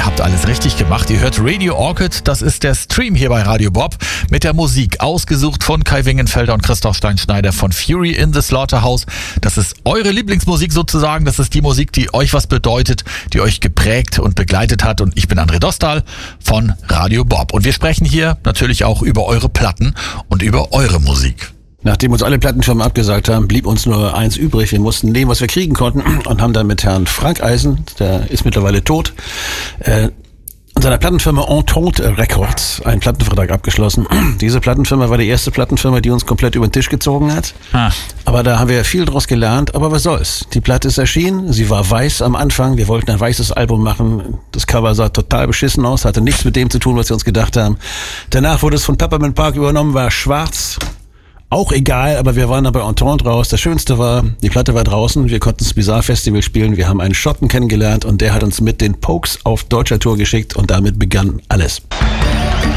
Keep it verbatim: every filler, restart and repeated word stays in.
ihr habt alles richtig gemacht. Ihr hört Radio Orchid, das ist der Stream hier bei Radio Bob mit der Musik, ausgesucht von Kai Wingenfelder und Christoph Steinschneider von Fury in the Slaughterhouse. Das ist eure Lieblingsmusik sozusagen, das ist die Musik, die euch was bedeutet, die euch geprägt und begleitet hat. Und ich bin André Dostal von Radio Bob. Und wir sprechen hier natürlich auch über eure Platten und über eure Musik. Nachdem uns alle Plattenfirmen abgesagt haben, blieb uns nur eins übrig. Wir mussten nehmen, was wir kriegen konnten und haben dann mit Herrn Frank Eisen, der ist mittlerweile tot, äh, und seiner Plattenfirma Entente Records einen Plattenvertrag abgeschlossen. Diese Plattenfirma war die erste Plattenfirma, die uns komplett über den Tisch gezogen hat. Ah. Aber da haben wir viel draus gelernt. Aber was soll's? Die Platte ist erschienen. Sie war weiß am Anfang. Wir wollten ein weißes Album machen. Das Cover sah total beschissen aus. Hatte nichts mit dem zu tun, was wir uns gedacht haben. Danach wurde es von Peppermint Park übernommen, war schwarz. Auch egal, aber wir waren da bei Entente raus. Das Schönste war, die Platte war draußen, wir konnten das Bizarre Festival spielen, wir haben einen Schotten kennengelernt und der hat uns mit den Pokes auf deutscher Tour geschickt und damit begann alles.